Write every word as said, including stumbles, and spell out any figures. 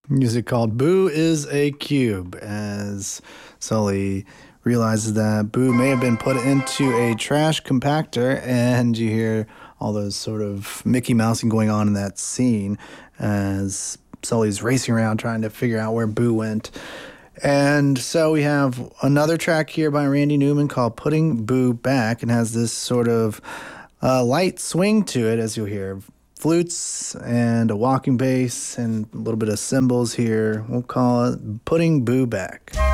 Music called Boo is a Cube, as Sully realizes that Boo may have been put into a trash compactor, and you hear all those sort of Mickey Mousing going on in that scene as Sully's racing around trying to figure out where Boo went. And so we have another track here by Randy Newman called Putting Boo Back, and has this sort of uh, light swing to it, as you'll hear flutes and a walking bass and a little bit of cymbals here. We'll call it Putting Boo Back.